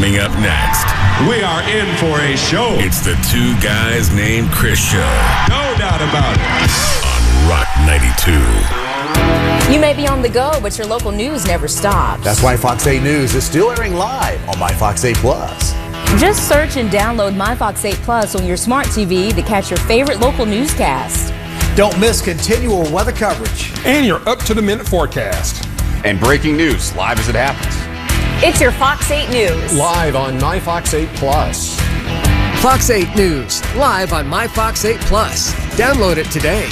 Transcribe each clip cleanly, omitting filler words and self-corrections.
Coming up next, we are in for a show. It's the Two Guys Named Chris show. No doubt about it. On Rock 92. You may be on the go, but your local news never stops. That's why Fox 8 News is still airing live on My Fox 8 Plus. Just search and download My Fox 8 Plus on your smart TV to catch your favorite local newscast. Don't miss continual weather coverage. And your up-to-the-minute forecast. And breaking news live as it happens. It's your Fox 8 News. Live on My Fox 8 Plus. Fox 8 News, live on My Fox 8 Plus. Download it today.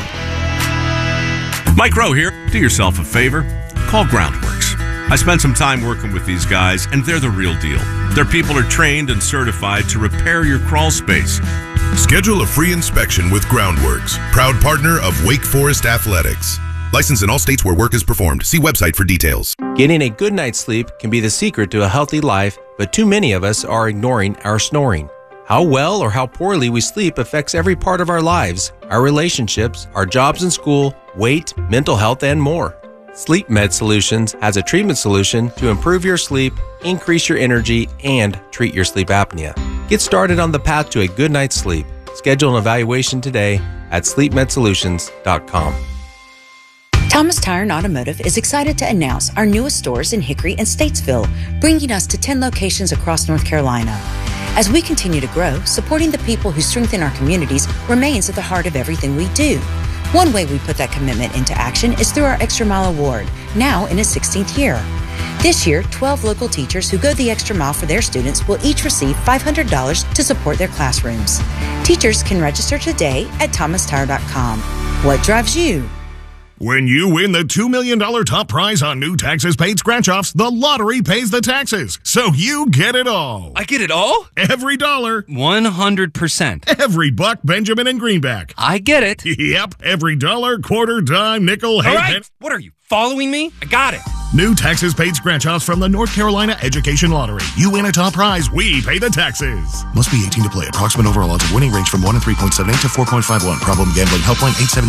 Mike Rowe here. Do yourself a favor. Call Groundworks. I spent some time working with these guys, and they're the real deal. Their people are trained and certified to repair your crawl space. Schedule a free inspection with Groundworks, proud partner of Wake Forest Athletics. Licensed in all states where work is performed. See website for details. Getting a good night's sleep can be the secret to a healthy life, but too many of us are ignoring our snoring. How well or how poorly we sleep affects every part of our lives, our relationships, our jobs and school, weight, mental health, and more. Sleep Med Solutions has a treatment solution to improve your sleep, increase your energy, and treat your sleep apnea. Get started on the path to a good night's sleep. Schedule an evaluation today at sleepmedsolutions.com. Thomas Tire and Automotive is excited to announce our newest stores in Hickory and Statesville, bringing us to 10 locations across North Carolina. As we continue to grow, supporting the people who strengthen our communities remains at the heart of everything we do. One way we put that commitment into action is through our Extra Mile Award, now in its 16th year. This year, 12 local teachers who go the extra mile for their students will each receive $500 to support their classrooms. Teachers can register today at thomastire.com. What drives you? When you win the $2 million top prize on new taxes paid scratch-offs, the lottery pays the taxes, so you get it all. I get it all? Every dollar. 100%. Every buck, Benjamin, and Greenback. I get it. Yep, every dollar, quarter, dime, nickel, all right, what are you, following me? I got it. New taxes paid scratch-offs from the North Carolina Education Lottery. You win a top prize, we pay the taxes. Must be 18 to play. Approximate overall odds of winning range from 1 in 3.78 to 4.51. Problem gambling. Helpline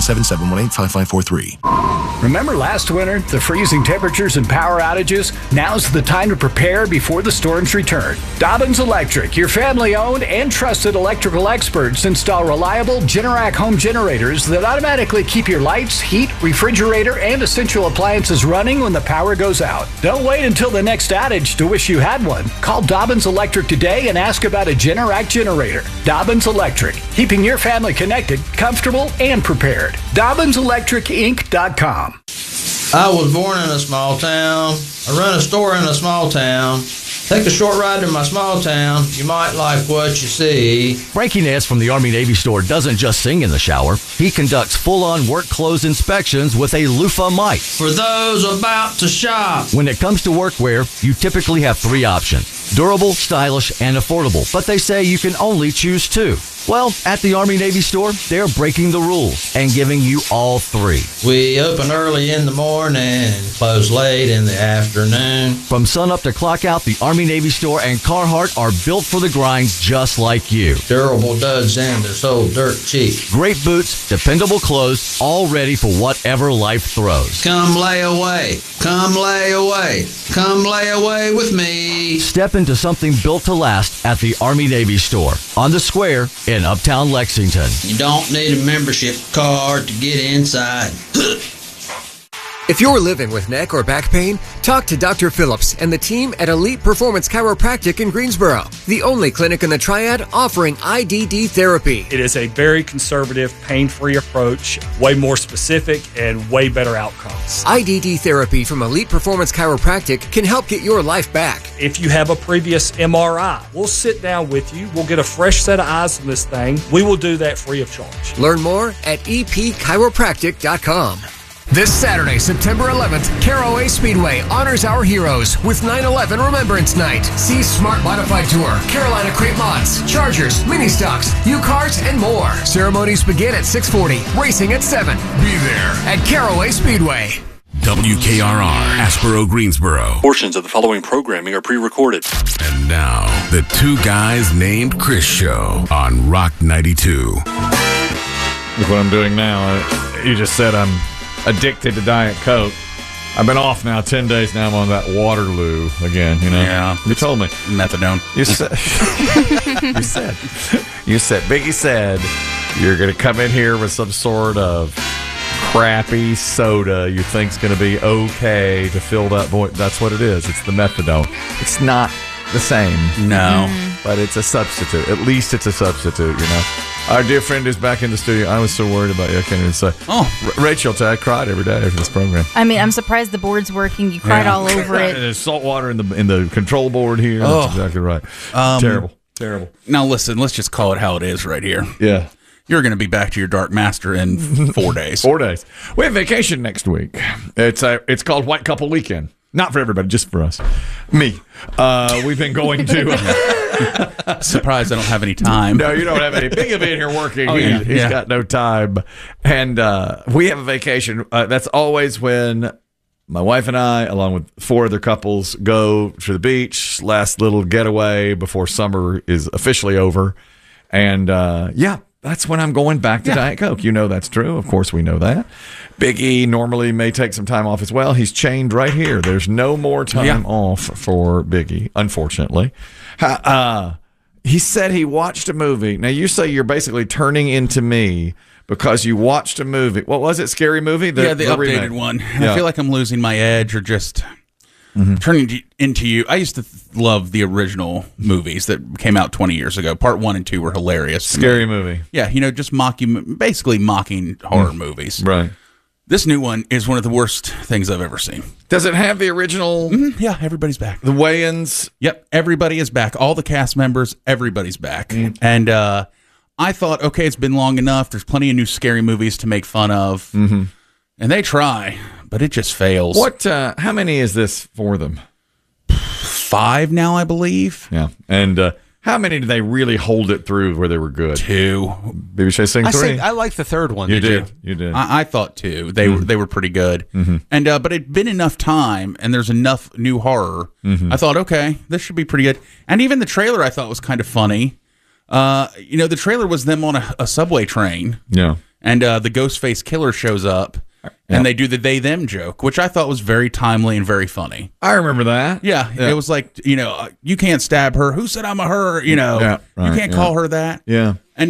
877-718-5543. Remember last winter, the freezing temperatures and power outages? Now's the time to prepare before the storms return. Dobbins Electric, your family-owned and trusted electrical experts, install reliable Generac home generators that automatically keep your lights, heat, refrigerator, and essential appliances running when the power goes out. Don't wait until the next outage to wish you had one. Call Dobbins Electric today and ask about a Generac generator. Dobbins Electric, keeping your family connected, comfortable, and prepared. DobbinSElectricInc.com. I was born in a small town. I run a store in a small town. Take a short ride to my small town. You might like what you see. Frankie Nance from the Army-Navy store doesn't just sing in the shower. He conducts full-on work clothes inspections with a loofah mic. For those about to shop. When it comes to workwear, you typically have 3 options. Durable, stylish, and affordable. But they say you can only choose 2. Well, at the Army-Navy store, they're breaking the rules and giving you all 3. We open early in the morning and close late in the afternoon. From sunup to clock out, the Army-Navy store and Carhartt are built for the grind just like you. Durable duds and they're sold dirt cheap. Great boots, dependable clothes, all ready for whatever life throws. Come lay away. Come lay away. Come lay away with me. Step into something built to last at the Army-Navy store on the square in Uptown Lexington. You don't need a membership card to get inside. If you're living with neck or back pain, talk to Dr. Phillips and the team at Elite Performance Chiropractic in Greensboro, the only clinic in the Triad offering IDD therapy. It is a very conservative, pain-free approach, way more specific, and way better outcomes. IDD therapy from Elite Performance Chiropractic can help get your life back. If you have a previous MRI, we'll sit down with you. We'll get a fresh set of eyes on this thing. We will do that free of charge. Learn more at epchiropractic.com. This Saturday, September 11th, Caraway Speedway honors our heroes with 9/11 Remembrance Night. See Smart Modified Tour, Carolina Crate Mods, Chargers, Mini Stocks, U-Cars, and more. Ceremonies begin at 6:40, racing at 7. Be there at Caraway Speedway. WKRR, Aspero, Greensboro. Portions of the following programming are pre-recorded. And now, the Two Guys Named Chris show on Rock 92. Look what I'm doing now. You just said I'm addicted to Diet Coke. I've been off now 10 days. Now I'm on that Waterloo again. You know. Yeah. You told me methadone. You said Biggie said you're going to come in here with some sort of crappy soda you think's going to be okay to fill that void. That's what it is. It's the methadone. It's not the same. No. But it's a substitute. At least it's a substitute, you know. Our dear friend is back in the studio. I was so worried about you. I can't even say. Oh. Rachel, I cried every day after this program. I mean, I'm surprised the board's working. You cried all over it. There's salt water in the control board here. Oh. That's exactly right. Terrible. Now listen, let's just call it how it is right here. Yeah. You're going to be back to your Dark Master in 4 days. 4 days. We have vacation next week. It's called White Couple Weekend. Not for everybody, just for us. Me. We've been going to... Surprised I don't have any time. No, you don't have any. Big of it here working. Oh, yeah. He's got no time. And we have a vacation. That's always when my wife and I, along with 4 other couples, go to the beach. Last little getaway before summer is officially over. And, that's when I'm going back to Diet Coke. You know that's true. Of course we know that. Big E normally may take some time off as well. He's chained right here. There's no more time off for Big E, unfortunately. He said he watched a movie. Now, you say you're basically turning into me because you watched a movie. What was it? Scary Movie? The updated remake. One. Yeah. I feel like I'm losing my edge or just... turning into you. I used to love the original movies that came out 20 years ago. Part 1 and 2 were hilarious. Scary Movie. Yeah, just basically mocking horror movies. Right. This new one is one of the worst things I've ever seen. Does it have the original? Yeah, everybody's back. The Wayans? Yep, everybody is back. All the cast members, everybody's back. And I thought, okay, it's been long enough. There's plenty of new scary movies to make fun of. And they try, but it just fails. How many is this for them? 5 now, I believe. Yeah. And how many did they really hold it through where they were good? 2. Maybe should I sing 3? I liked the third one. You did. You did. I thought 2. They were pretty good. And but it'd been enough time, and there's enough new horror. I thought, okay, this should be pretty good. And even the trailer I thought was kind of funny. The trailer was them on a subway train. Yeah. And the Ghostface killer shows up. And they do the they-them joke, which I thought was very timely and very funny. I remember that. Yeah. It was like, you can't stab her. Who said I'm a her? You can't call her that. Yeah. And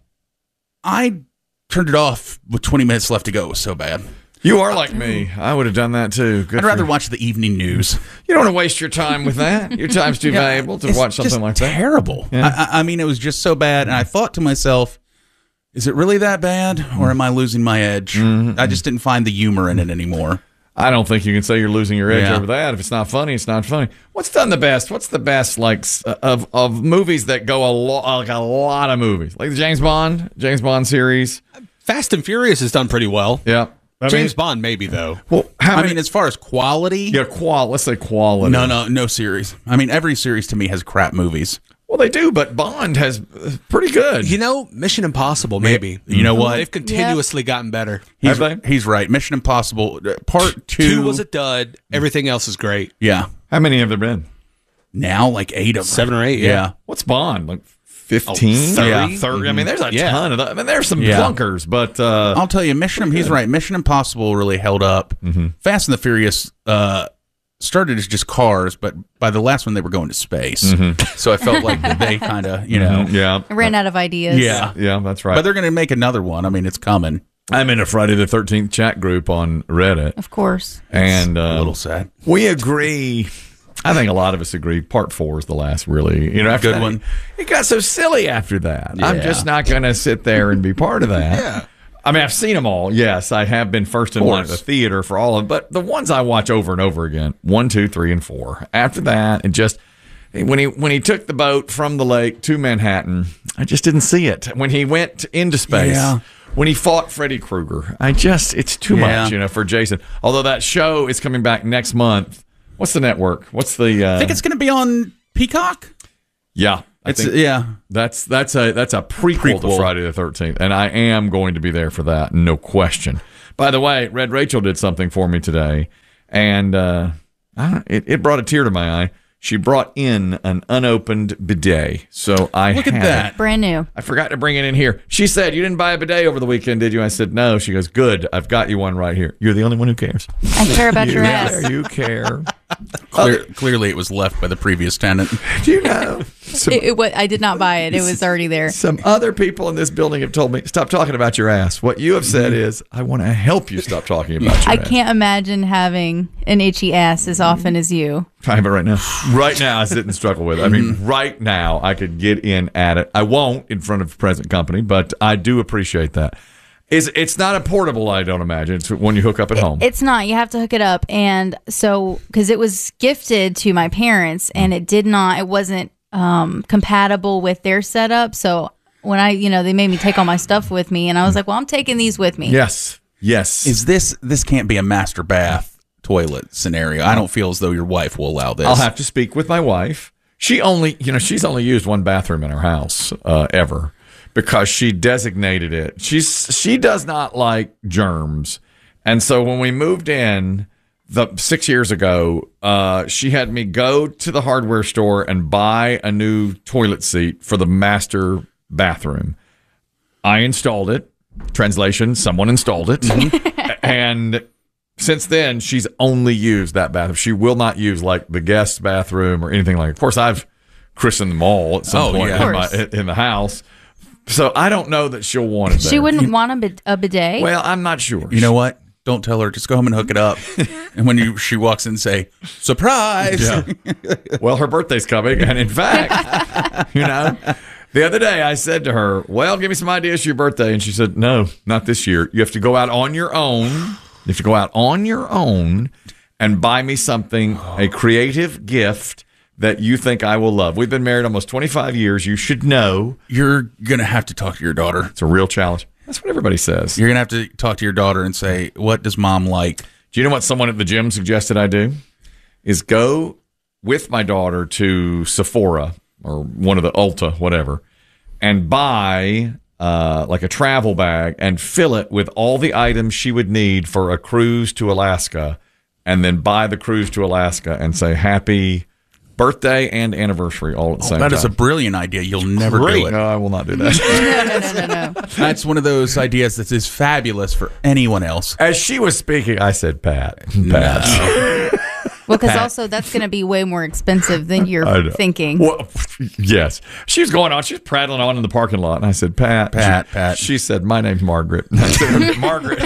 I turned it off with 20 minutes left to go. It was so bad. You are like me. I would have done that too. I'd rather watch the evening news. You don't want to waste your time with that. Your time's too valuable to watch something like that. Terrible. Yeah. I mean, it was just so bad. And I thought to myself, is it really that bad, or am I losing my edge? I just didn't find the humor in it anymore. I don't think you can say you're losing your edge over that. If it's not funny, it's not funny. What's done the best? What's the best of movies that go a lot of movies, like the James Bond series? Fast and Furious has done pretty well. Yeah. James Bond maybe though. Well, I mean, as far as quality, let's say quality. No series. I mean, every series to me has crap movies. Well, they do, but Bond has pretty good. Mission Impossible, maybe. You know what? They've continuously gotten better. He's right. Mission Impossible, Part 2 was a dud. Everything else is great. Yeah. How many have there been? Now, like 8 of them. 7 or 8, yeah. What's Bond? Like 15? 30? Yeah, 30. I mean, there's a ton of them. I mean, there's some clunkers, but... I'll tell you, he's right. Mission Impossible really held up. Fast and the Furious... started as just cars, but by the last one they were going to space. So I felt like they kind of, ran out of ideas. Yeah, that's right. But they're going to make another one. I mean, it's coming. I'm in a Friday the 13th chat group on Reddit. Of course. And a little sad. We agree. I think a lot of us agree. Part 4 is the last really, after good one. It got so silly after that. Yeah. I'm just not going to sit there and be part of that. Yeah. I mean, I've seen them all. Yes, I have been first in line at the theater for all of them. But the ones I watch over and over again, 1, 2, 3, and 4. After that, it just when he took the boat from the lake to Manhattan, I just didn't see it. When he went into space, when he fought Freddy Krueger, it's too much, for Jason. Although that show is coming back next month. What's the network? What's the? I think it's going to be on Peacock. Yeah. That's a prequel to Friday the 13th, and I am going to be there for that, no question. By the way, Red Rachel did something for me today, and it brought a tear to my eye. She brought in an unopened bidet. So I Look at have that. it. Brand new. I forgot to bring it in here. She said, "You didn't buy a bidet over the weekend, did you?" I said, "No." She goes, "Good. I've got you one right here. You're the only one who cares." I care about your ass. You care. Clearly, it was left by the previous tenant. Do you know? I did not buy it. It was already there. Some other people in this building have told me, "Stop talking about your ass." What you have said is, "I want to help you stop talking about your I ass." can't imagine having an itchy ass as often as you. I have it right now. Right now, I sit and struggle with it. I mean, right now, I could get in at it. I won't in front of present company, but I do appreciate that. It's not a portable, I don't imagine. It's when you hook up at home. It's not. You have to hook it up. And so, because it was gifted to my parents and it wasn't compatible with their setup. So when they made me take all my stuff with me and I was like, well, I'm taking these with me. Yes. Is this can't be a master bath toilet scenario? I don't feel as though your wife will allow this. I'll have to speak with my wife. She's only used one bathroom in her house ever because she designated it. She does not like germs. And so when we moved in 6 years ago, she had me go to the hardware store and buy a new toilet seat for the master bathroom. I installed it. Translation, someone installed it. And since then, she's only used that bathroom. She will not use like the guest bathroom or anything like that. Of course, I've christened them all at some point in the house. So I don't know that she'll want it there. She wouldn't want a bidet? Well, I'm not sure. You know what? Don't tell her. Just go home and hook it up. And when she walks in, say, "Surprise!" Yeah. Well, her birthday's coming, and in fact, the other day I said to her, "Well, give me some ideas for your birthday," and she said, "No, not this year. You have to go out on your own. You have to go out on your own and buy me something, a creative gift that you think I will love." We've been married almost 25 years. You should know. You're gonna have to talk to your daughter. It's a real challenge. That's what everybody says. You're going to have to talk to your daughter and say, what does mom like? Do you know what someone at the gym suggested I do? Is go with my daughter to Sephora or one of the Ulta, whatever, and buy like a travel bag and fill it with all the items she would need for a cruise to Alaska, and then buy the cruise to Alaska and say happy birthday and anniversary all at the same time. That is a brilliant idea. You'll never do it. No, I will not do that. No. That's one of those ideas that is fabulous for anyone else. As she was speaking, I said, Pat. No. Well, because also that's going to be way more expensive than you're thinking. Well, yes. She was going on. She was prattling on in the parking lot. And I said, Pat. She said, "My name's Margaret." And I said, "Margaret."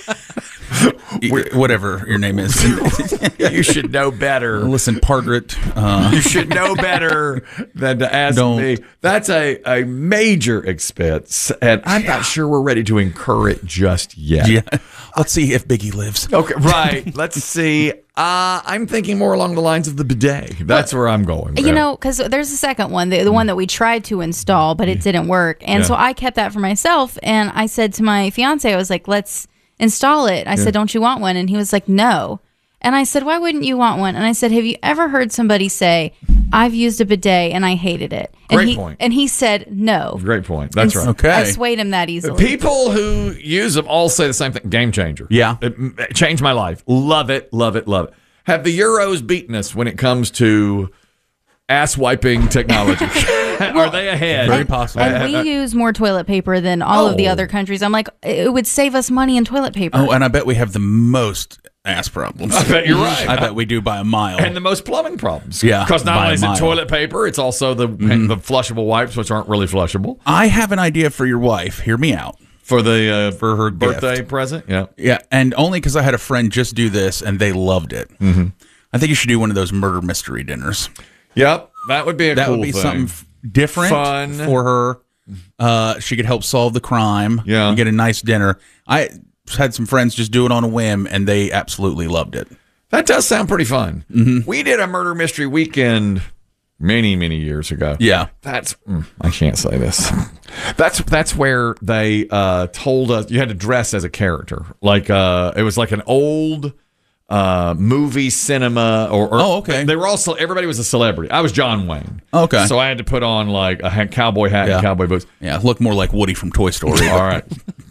Whatever your name is. You should know better. Listen, Margaret. You should know better than to ask me. That's a major expense, and I'm not sure we're ready to incur it just yet. Yeah. Let's see if Biggie lives. Okay, right. Let's see. I'm thinking more along the lines of the bidet. That's where I'm going. Because there's a second one, the one that we tried to install, but it didn't work. And so I kept that for myself, and I said to my fiance, I was like, let's install it. I said, "Don't you want one?" And he was like, "No." And I said, "Why wouldn't you want one?" And I said, "Have you ever heard somebody say, I've used a bidet and I hated it?" Great point. And he said, "No." Great point. That's right. Okay. I swayed him that easily. People who use them all say the same thing. Game changer. Yeah. It changed my life. Love it, love it, love it. Have the Euros beaten us when it comes to ass wiping technology? Are they ahead? Very possible. And we use more toilet paper than all of the other countries. I'm like, it would save us money in toilet paper. Oh, and I bet we have the most ass problems. I bet you're right. I bet we do by a mile. And the most plumbing problems. Yeah. Because not by only a is it mile. toilet paper, it's also the flushable wipes, which aren't really flushable. I have an idea for your wife. Hear me out. For her birthday gift. Present? Yeah. Yeah, and only because I had a friend just do this and they loved it. Mm-hmm. I think you should do one of those murder mystery dinners. Yep. That would be a cool thing. That would be something different fun for her. She could help solve the crime and get a nice dinner. I had some friends just do it on a whim, and they absolutely loved it. That does sound pretty fun. Mm-hmm. We did a murder mystery weekend many, many years ago. Yeah. That's I can't say this. That's where they told us you had to dress as a character. Like it was like an old movie cinema or okay. They were also everybody was a celebrity. I was John Wayne. Okay. So I had to put on like a cowboy hat and cowboy boots. Yeah, look more like Woody from Toy Story. All right.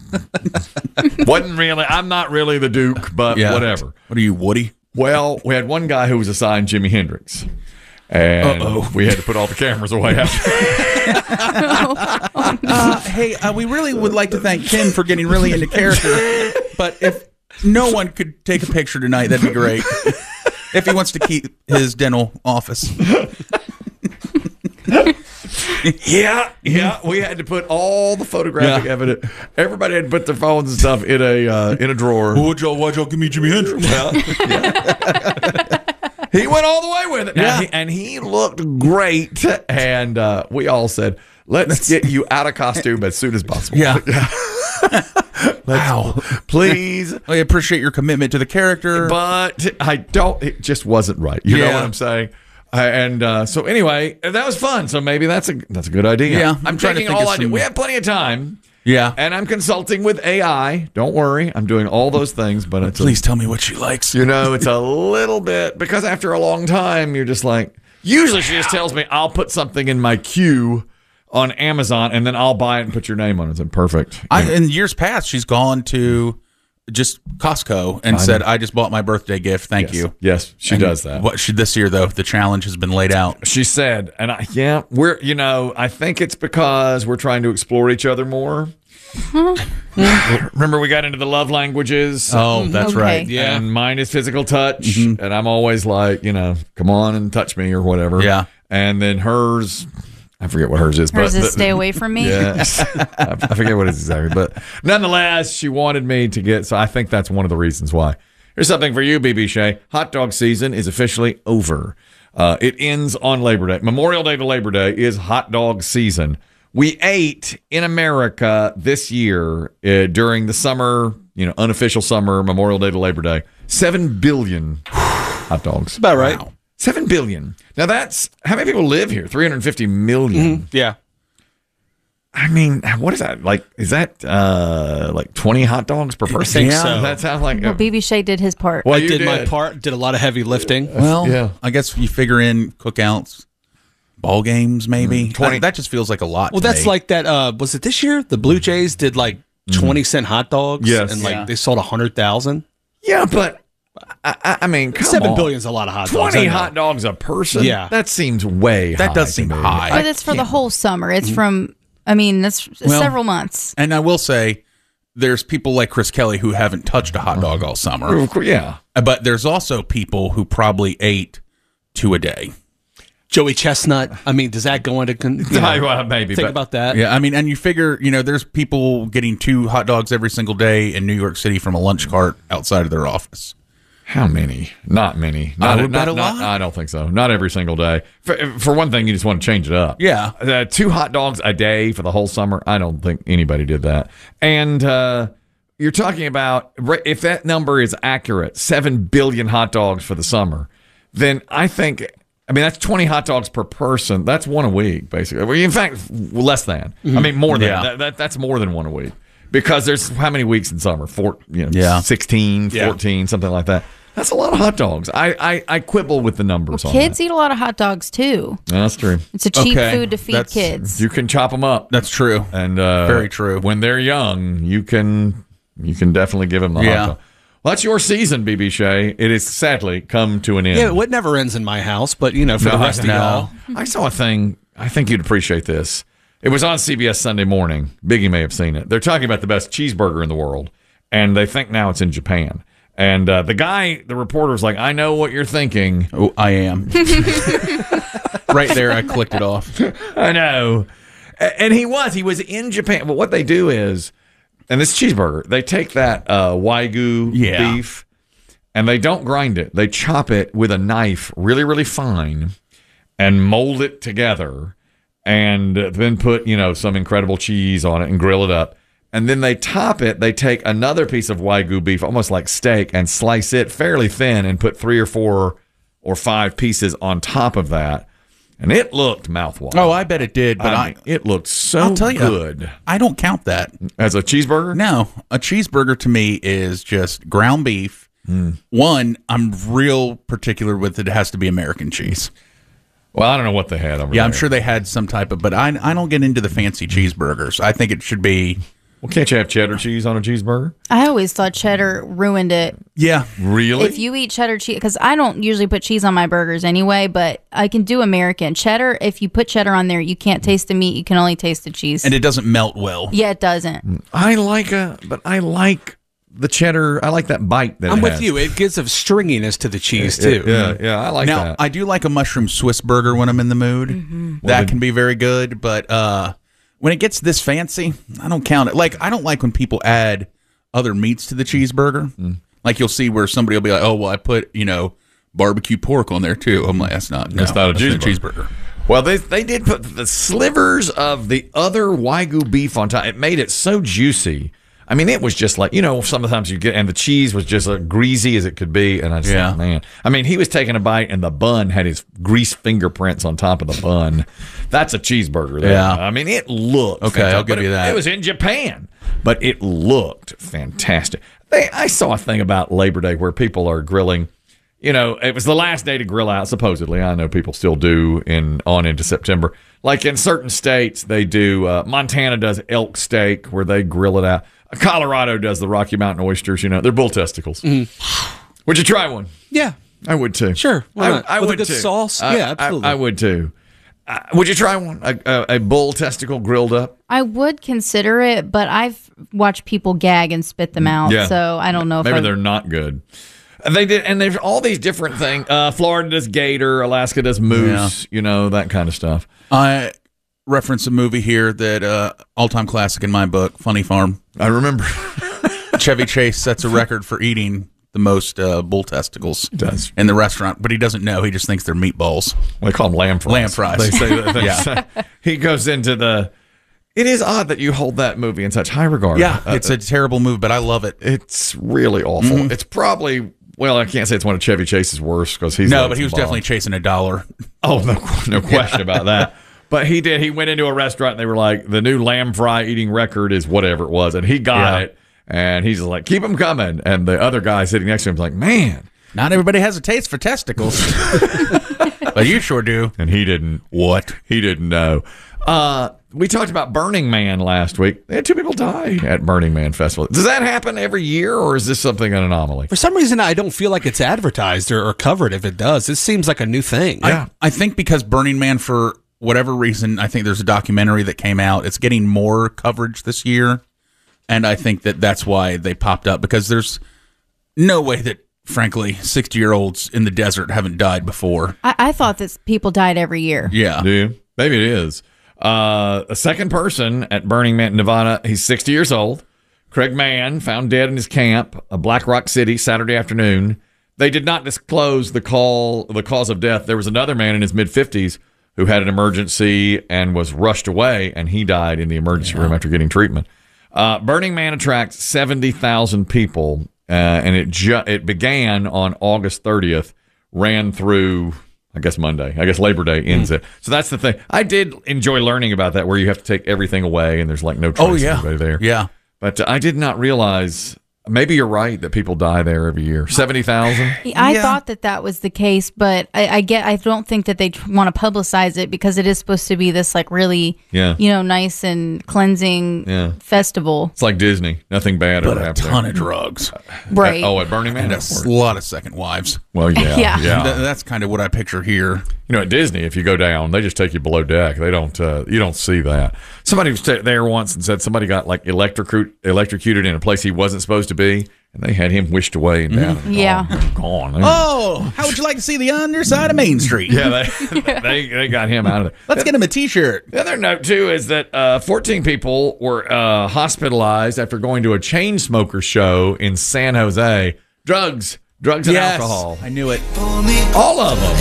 Wasn't really. I'm not really the Duke, but whatever. What are you, Woody? Well, we had one guy who was assigned Jimi Hendrix. And we had to put all the cameras away after. Hey, we really would like to thank Ken for getting really into character. But if no one could take a picture tonight, that'd be great. If he wants to keep his dental office. Yeah. We had to put all the photographic evidence. Everybody had to put their phones and stuff in a drawer. Why'd y'all give me Jimi Hendrix? He went all the way with it. And he looked great. And we all said, let's get you out of costume as soon as possible. Yeah. Wow. Please. I appreciate your commitment to the character. But it just wasn't right. You know what I'm saying? So anyway, that was fun. So maybe that's a good idea. Yeah. I'm taking all I do. We have plenty of time. Yeah. And I'm consulting with AI. Don't worry. I'm doing all those things. But please tell me what she likes. It's a little bit, because after a long time, you're just like, usually she just tells me I'll put something in my queue on Amazon, and then I'll buy it and put your name on it. It's perfect. In years past, she's gone to just Costco and said, I just bought my birthday gift. Thank you. Yes, she does that. This year, though, the challenge has been laid out. She said, and I think it's because we're trying to explore each other more. Remember, we got into the love languages. Oh, that's right. Yeah. And mine is physical touch. And I'm always like, come on and touch me or whatever. Yeah. And then hers, I forget what hers is. Hers is stay away from me. Yes. I forget what it is exactly. But nonetheless, she wanted me to get, so I think that's one of the reasons why. Here's something for you, BB Shea. Hot dog season is officially over. It ends on Labor Day. Memorial Day to Labor Day is hot dog season. We ate in America this year during the summer, unofficial summer, Memorial Day to Labor Day, 7 billion hot dogs. About right. Wow. 7 billion. Now that's, how many people live here? 350 million. Yeah. I mean, what is that? Like, is that like 20 hot dogs per person? I think so. That sounds like. Well, BB Shea did his part. Well, I did my part, did a lot of heavy lifting. Well, I guess you figure in cookouts, ball games, maybe. 20. That just feels like a lot. Well, that's like that. Was it this year? The Blue Jays did like 20-cent hot dogs. Yes. And they sold 100,000. Yeah, but I mean, come 7 on. billion is a lot of hot dogs. 20 hot dogs a person? Yeah. That seems way high. That does seem high. But it's for the whole summer. It's from, that's several months. And I will say, there's people like Chris Kelly who haven't touched a hot dog all summer. Yeah. But there's also people who probably ate 2 a day. Joey Chestnut. I mean, does that go into maybe think about that? Yeah, I mean, and you figure, there's people getting 2 hot dogs every single day in New York City from a lunch cart outside of their office. How many? Not many. I would bet a lot. I don't think so. Not every single day. For one thing, you just want to change it up. Yeah. 2 hot dogs a day for the whole summer. I don't think anybody did that. And you're talking about, if that number is accurate, 7 billion hot dogs for the summer, then I think, that's 20 hot dogs per person. That's 1 a week, basically. Well, in fact, less than. I mean, more than. Yeah. That's more than 1 a week. Because there's how many weeks in summer? 16, 14, something like that. That's a lot of hot dogs. I quibble with the numbers on Kids that. eat a lot of hot dogs, too. That's true. It's a cheap food to feed kids. You can chop them up. That's true. And very true. When they're young, you can definitely give them the hot dog. Well, that's your season, BB Shea. It has sadly come to an end. Yeah, it never ends in my house, but, for the rest of y'all. I saw a thing. I think you'd appreciate this. It was on CBS Sunday Morning. Biggie may have seen it. They're talking about the best cheeseburger in the world, and they think now it's in Japan. And the reporter was like, I know what you're thinking. Oh, I am. Right there, I clicked it off. I know. And he was in Japan. But what they do is, and this cheeseburger, they take that Wagyu beef, and they don't grind it. They chop it with a knife really, really fine and mold it together. And then put, some incredible cheese on it and grill it up. And then they top it. They take another piece of Wagyu beef, almost like steak, and slice it fairly thin and put 3 or 4 or 5 pieces on top of that. And it looked mouthwatering. Oh, I bet it did. But it looked so I'll tell you, good. I don't count that. As a cheeseburger? No. A cheeseburger to me is just ground beef. One, I'm real particular with it. It has to be American cheese. Well, I don't know what they had over there. Yeah, I'm sure they had some type of, but I don't get into the fancy cheeseburgers. I think it should be Well, can't you have cheddar cheese on a cheeseburger? I always thought cheddar ruined it. Yeah. Really? If you eat cheddar cheese, because I don't usually put cheese on my burgers anyway, but I can do American. Cheddar, if you put cheddar on there, you can't taste the meat. You can only taste the cheese. And it doesn't melt well. Yeah, it doesn't. I like the cheddar. I like that bite that I'm it with has. you. It gives a stringiness to the cheese, too. Yeah, I like now, that. I do like a mushroom Swiss burger when I'm in the mood. Mm-hmm. That can be very good, but when it gets this fancy, I don't count it. Like, I don't like when people add other meats to the cheeseburger. Like, you'll see where somebody will be like, oh, well, I put, barbecue pork on there, too. I'm like, that's not a cheeseburger. Well, they did put the slivers of the other Wagyu beef on top. It made it so juicy. I mean, it was just like, sometimes you get, and the cheese was just as greasy as it could be. And I just thought, man. I mean, he was taking a bite and the bun had his grease fingerprints on top of the bun. That's a cheeseburger there. Yeah. I mean, it looked okay. I'll give you that. It was in Japan, but it looked fantastic. I saw a thing about Labor Day where people are grilling. It was the last day to grill out, supposedly. I know people still do on into September. Like in certain states, they do. Montana does elk steak where they grill it out. Colorado does the Rocky Mountain oysters. They're bull testicles. Mm-hmm. Would you try one? Yeah, I would too. Sure, I with would a good too. sauce. Yeah, absolutely. I would too. Would you try one? A bull testicle grilled up? I would consider it, but I've watched people gag and spit them out, so I don't know if maybe they're not good. They did, and there's all these different things. Florida does gator, Alaska does moose, that kind of stuff. I reference a movie here that all-time classic in my book, Funny Farm. I remember. Chevy Chase sets a record for eating the most bull testicles in the restaurant, but he doesn't know. He just thinks they're meatballs. They call them lamb fries. Lamb fries. They say that. He goes into the... It is odd that you hold that movie in such high regard. Yeah, it's a terrible movie, but I love it. It's really awful. Mm-hmm. It's probably... Well, I can't say it's one of Chevy Chase's worst because he's... No, but he was definitely chasing $1. Oh, no question about that. But he did. He went into a restaurant and they were like, the new lamb fry eating record is whatever it was. And he got it. And he's just like, keep them coming. And the other guy sitting next to him was like, man. Not everybody has a taste for testicles. But you sure do. And he didn't. What? He didn't know. We talked about Burning Man last week. They had 2 people die at Burning Man Festival. Does that happen every year, or is this something an anomaly? For some reason, I don't feel like it's advertised or covered. If it does, it seems like a new thing. Yeah. I think because Burning Man, for whatever reason, I think there's a documentary that came out. It's getting more coverage this year, and I think that's why they popped up, because there's no way that, frankly, 60-year-olds in the desert haven't died before. I thought that people died every year. Yeah. Do you? Maybe it is. A second person at Burning Man, Nevada, he's 60 years old. Craig Mann, found dead in his camp, Black Rock City, Saturday afternoon. They did not disclose the cause of death. There was another man in his mid-50s who had an emergency and was rushed away, and he died in the emergency room after getting treatment. Burning Man attracts 70,000 people, and it began on August 30th, ran through... I guess Monday. I guess Labor Day ends it. So that's the thing. I did enjoy learning about that, where you have to take everything away and there's like no trace of anybody there. Yeah. But I did not realize... Maybe you're right that people die there every year. 70,000? I thought that was the case, but I don't think that they want to publicize it, because it is supposed to be this like really, nice and cleansing festival. It's like Disney. Nothing bad ever happened. But a ton of drugs. Right. At Burning Man? And a lot of second wives. Well, yeah. That's kind of what I picture here. At Disney, if you go down, they just take you below deck. They don't. You don't see that. Somebody was there once and said somebody got like electrocuted in a place he wasn't supposed to be, and they had him wished away and down. And gone. Oh, how would you like to see the underside of Main Street? Yeah, they got him out of there. Let's get him a T-shirt. The other note too is that 14 people were hospitalized after going to a chain smoker show in San Jose. Drugs and alcohol. I knew it. All of them.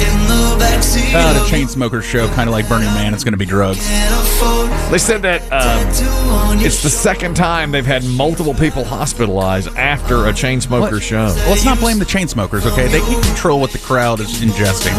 The chain smoker show, kind of like Burning Man. It's going to be drugs. They said that it's the second time they've had multiple people hospitalized after a chain smoker show. Well, let's not blame the chain smokers, okay? They can control what the crowd is ingesting.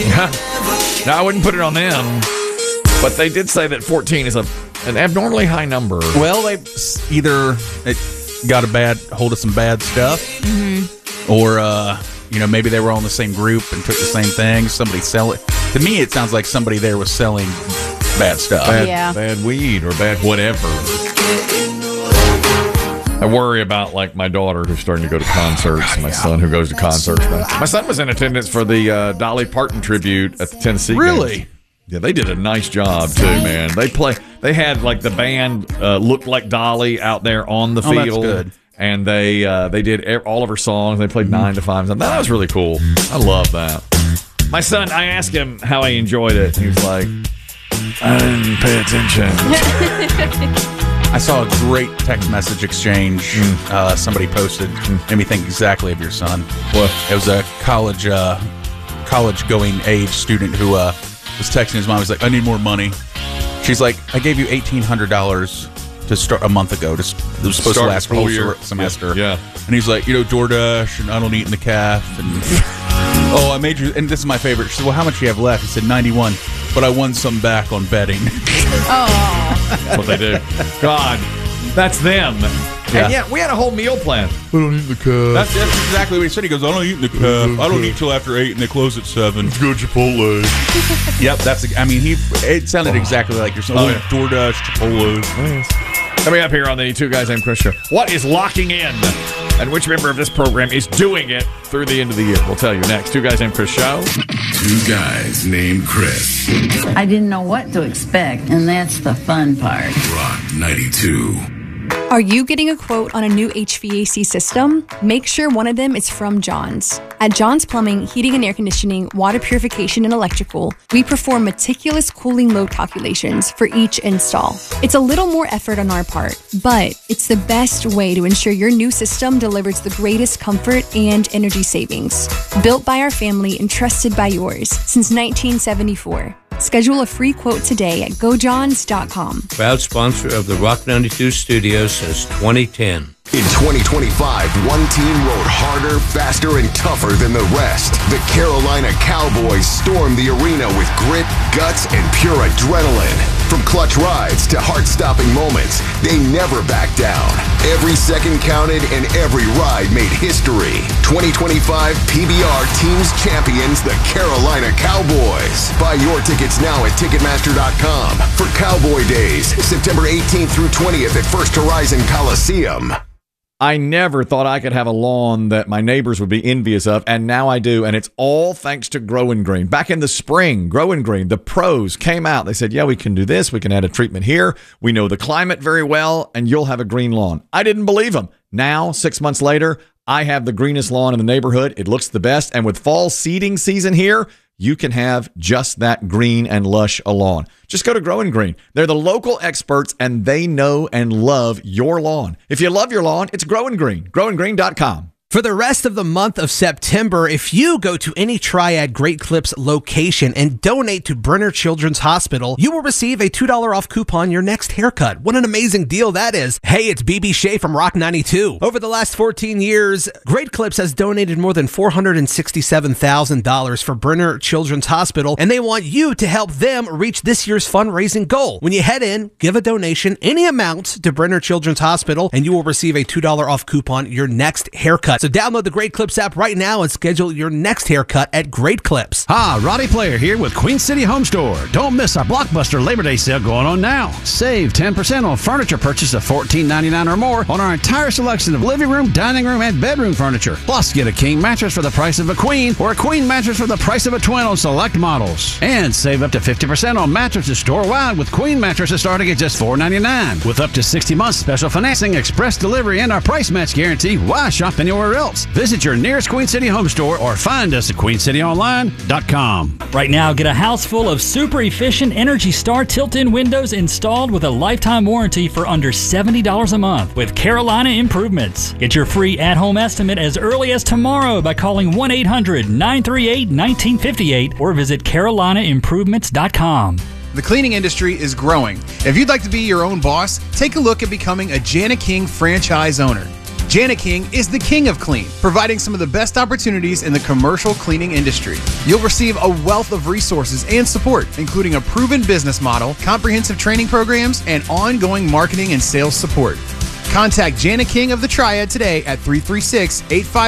No, I wouldn't put it on them. But they did say that 14 is an abnormally high number. Well, they either got a bad hold of some bad stuff, or maybe they were all in the same group and took the same thing. Somebody sell it. To me, it sounds like somebody there was selling bad stuff. Bad weed or bad whatever. I worry about like my daughter who's starting to go to concerts, and my son who goes to concerts. My son was in attendance for the Dolly Parton tribute at the Tennessee Really? games. Yeah, they did a nice job too, man. They had like the band looked like Dolly out there on the field. That's good. And they did all of her songs. They played 9 to 5. And that was really cool. I love that. My son, I asked him how he enjoyed it. He was like, I didn't pay attention. I saw a great text message exchange somebody posted. Made me think exactly of your son. What? It was a college going age student who was texting his mom. He was like, I need more money. She's like, I gave you $1,800 to start a month ago. It was supposed to last for the whole semester. Yeah. And he's like, DoorDash, and I don't eat in the calf. And oh, I made you. And this is my favorite. She said, well, how much do you have left? He said, 91. But I won some back on betting. Oh. That's what they do. God, that's them. Yeah. And yeah, we had a whole meal plan. I don't eat in the calf. That's exactly what he said. He goes, I don't eat in the calf. I don't eat till after 8 and they close at 7. Let's go Chipotle. Yep, it sounded exactly like your son. Oh, yeah. DoorDash, Chipotle. Coming up here on the Two Guys Named Chris show. What is locking in? And which member of this program is doing it through the end of the year? We'll tell you next. Two Guys Named Chris show. Two Guys Named Chris. I didn't know what to expect, and that's the fun part. Rock 92. Are you getting a quote on a new HVAC system? Make sure one of them is from Johns. At Johns Plumbing, Heating and Air Conditioning, Water Purification and Electrical, we perform meticulous cooling load calculations for each install. It's a little more effort on our part, but it's the best way to ensure your new system delivers the greatest comfort and energy savings. Built by our family and trusted by yours since 1974. Schedule a free quote today at gojohns.com. Proud sponsor of the Rock 92 studios since 2010. In 2025, one team rode harder, faster, and tougher than the rest. The Carolina Cowboys stormed the arena with grit, guts, and pure adrenaline. From clutch rides to heart-stopping moments, they never backed down. Every second counted and every ride made history. 2025 PBR Teams Champions, the Carolina Cowboys. Buy your tickets now at Ticketmaster.com for Cowboy Days, September 18th through 20th at First Horizon Coliseum. I never thought I could have a lawn that my neighbors would be envious of, and now I do, and it's all thanks to Grow and Green. Back in the spring, Grow and Green, the pros came out. They said, yeah, we can do this. We can add a treatment here. We know the climate very well, and you'll have a green lawn. I didn't believe them. Now, 6 months later, I have the greenest lawn in the neighborhood. It looks the best, and with fall seeding season here, you can have just that green and lush a lawn. Just go to Grow and Green. They're the local experts, and they know and love your lawn. If you love your lawn, it's Grow and Green. GrowandGreen.com. For the rest of the month of September, if you go to any Triad Great Clips location and donate to Brenner Children's Hospital, you will receive a $2 off coupon your next haircut. What an amazing deal that is. Hey, it's BB Shea from Rock 92. Over the last 14 years, Great Clips has donated more than $467,000 for Brenner Children's Hospital, and they want you to help them reach this year's fundraising goal. When you head in, give a donation, any amount, to Brenner Children's Hospital, and you will receive a $2 off coupon your next haircut. So download the Great Clips app right now and schedule your next haircut at Great Clips. Hi, Roddy Player here with Queen City Home Store. Don't miss our Blockbuster Labor Day sale going on now. Save 10% on furniture purchase of $14.99 or more on our entire selection of living room, dining room, and bedroom furniture. Plus, get a king mattress for the price of a queen or a queen mattress for the price of a twin on select models. And save up to 50% on mattresses store-wide with queen mattresses starting at just $4.99. With up to 60 months special financing, express delivery, and our price match guarantee, why shop anywhere else? Visit your nearest Queen City Home Store or find us at QueenCityOnline.com. Right now, get a house full of super efficient Energy Star tilt-in windows installed with a lifetime warranty for under $70 a month with Carolina Improvements. Get your free at-home estimate as early as tomorrow by calling 1-800-938-1958 or visit CarolinaImprovements.com. The cleaning industry is growing. If you'd like to be your own boss, take a look at becoming a Jana King franchise owner. Jana King is the king of clean, providing some of the best opportunities in the commercial cleaning industry. You'll receive a wealth of resources and support, including a proven business model, comprehensive training programs, and ongoing marketing and sales support. Contact Jana King of the Triad today at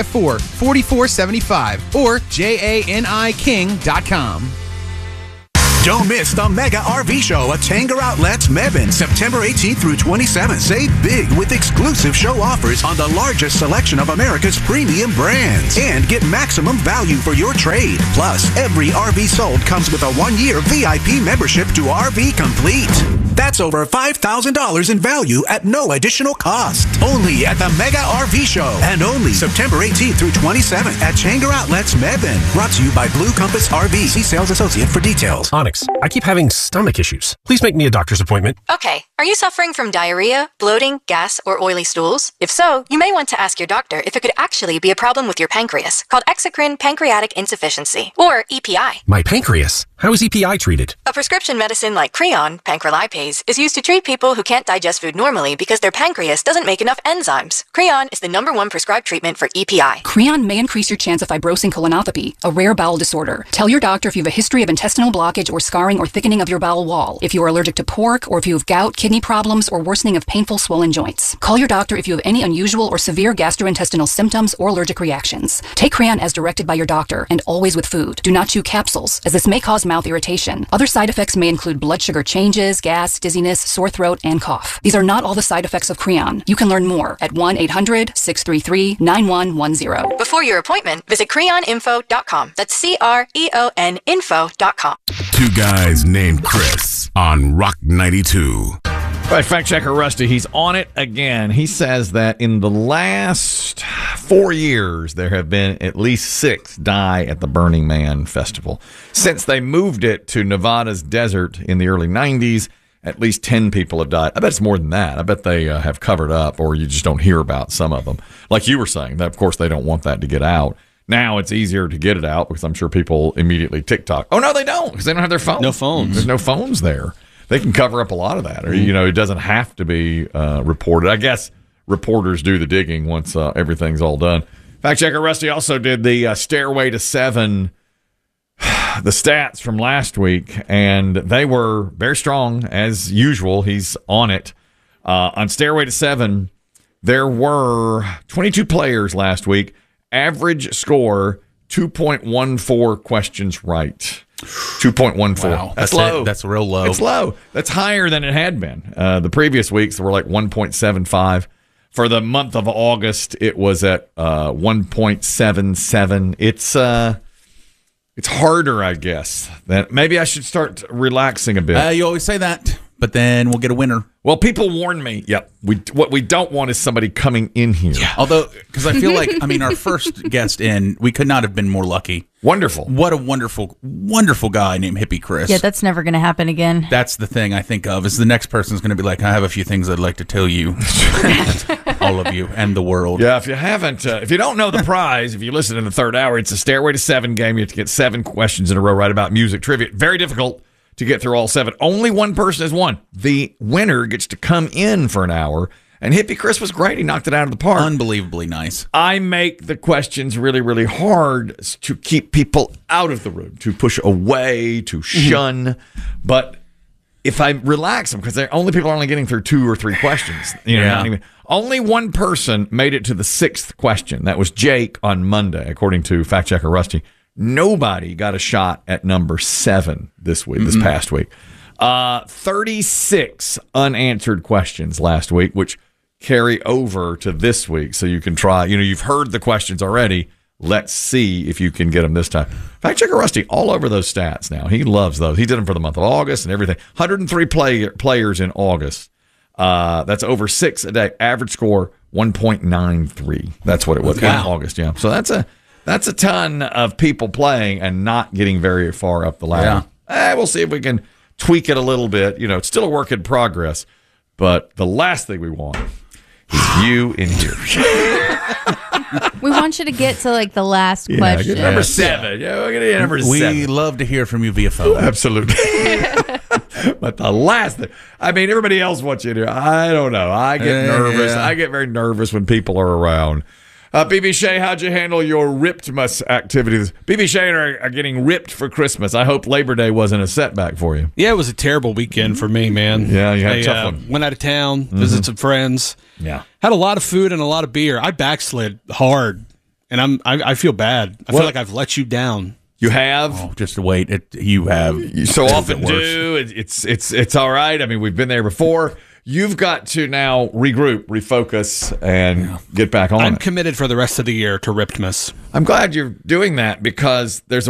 336-854-4475 or janiking.com. Don't miss the Mega RV Show at Tanger Outlets Mebane, September 18th through 27th. Save big with exclusive show offers on the largest selection of America's premium brands. And get maximum value for your trade. Plus, every RV sold comes with a 1-year VIP membership to RV Complete. That's over $5,000 in value at no additional cost. Only at the Mega RV Show. And only September 18th through 27th at Tanger Outlets Mebane. Brought to you by Blue Compass RV. See sales associate for details. Onyx, I keep having stomach issues. Please make me a doctor's appointment. Okay. Are you suffering from diarrhea, bloating, gas, or oily stools? If so, you may want to ask your doctor if it could actually be a problem with your pancreas, called exocrine pancreatic insufficiency, or EPI. My pancreas? How is EPI treated? A prescription medicine like Creon, pancrelipase, is used to treat people who can't digest food normally because their pancreas doesn't make enough enzymes. Creon is the #1 prescribed treatment for EPI. Creon may increase your chance of fibrosing colonopathy, a rare bowel disorder. Tell your doctor if you have a history of intestinal blockage or scarring or thickening of your bowel wall, if you are allergic to pork, or if you have gout, kidney problems, or worsening of painful swollen joints. Call your doctor if you have any unusual or severe gastrointestinal symptoms or allergic reactions. Take Creon as directed by your doctor, and always with food. Do not chew capsules, as this may cause mouth irritation. Other side effects may include blood sugar changes, gas, dizziness, sore throat, and cough. These are not all the side effects of Creon. You can learn more at 1-800-633-9110. Before your appointment, visit creoninfo.com. That's CREON info.com. Two guys named Chris on Rock 92. All right, fact checker Rusty, he's on it again. He says that in the last 4 years, there have been at least 6 die at the Burning Man Festival. Since they moved it to Nevada's desert in the early 90s, at least 10 people have died. I bet it's more than that. I bet they have covered up, or you just don't hear about some of them. Like you were saying, that of course they don't want that to get out. Now it's easier to get it out because I'm sure people immediately TikTok. Oh, no, they don't, because they don't have their phones. No phones. There's no phones there. They can cover up a lot of that, or it doesn't have to be reported. I guess reporters do the digging once everything's all done. Fact checker Rusty also did the Stairway to 7, the stats from last week, and they were very strong as usual. He's on it. On Stairway to 7, there were 22 players last week. Average score 2.14 questions right. 2.14. Wow, that's low. That's real low. It's low. That's higher than it had been. The previous weeks were like 1.75. For the month of August, it was at 1.77. It's harder, I guess. That maybe I should start relaxing a bit. You always say that, but then we'll get a winner. Well, people warn me. Yep. What we don't want is somebody coming in here. Yeah. Although, because I feel like, our first guest in, we could not have been more lucky. Wonderful. What a wonderful, wonderful guy named Hippie Chris. Yeah, that's never going to happen again. That's the thing I think of, is the next person's going to be like, I have a few things I'd like to tell you. All of you and the world. Yeah, if you haven't, if you don't know the prize, if you listen in the third hour, it's a Stairway to 7 game. You have to get 7 questions in a row right about music trivia. Very difficult to get through all 7. Only one person has won. The winner gets to come in for an hour. And Hippie Chris was great. He knocked it out of the park. Unbelievably nice. I make the questions really, really hard to keep people out of the room, to push away, to shun. But if I relax them, because only people are only getting through 2 or 3 questions. Only one person made it to the 6th question. That was Jake on Monday, according to Fact Checker Rusty. Nobody got a shot at number 7 this week, this past week. 36 unanswered questions last week, which carry over to this week. So you can try, you've heard the questions already. Let's see if you can get them this time. Fact Checker Rusty, all over those stats now. He loves those. He did them for the month of August and everything. 103 players in August. That's over 6 a day. Average score, 1.93. That's what it was in August, yeah. So that's a ton of people playing and not getting very far up the ladder. Yeah. We'll see if we can tweak it a little bit. It's still a work in progress. But the last thing we want is you in here. We want you to get to the last question. Number 7. Yeah, we're going to number 7. We love to hear from you via phone. Absolutely. But the last thing, everybody else wants you to. I don't know. I get nervous. I get very nervous when people are around. BB Shea, how'd you handle your Rippedmas activities? BB Shea are getting ripped for Christmas. I hope Labor Day wasn't a setback for you. Yeah, it was a terrible weekend for me, man. Yeah, you had a tough one. Went out of town, visited some friends. Yeah. Had a lot of food and a lot of beer. I backslid hard, and I feel bad. I feel like I've let you down. You have just wait. You have. You so often do. It's all right. I mean, we've been there before. You've got to now regroup, refocus, and get back on. I'm committed for the rest of the year to Riptmas. I'm glad you're doing that because there's a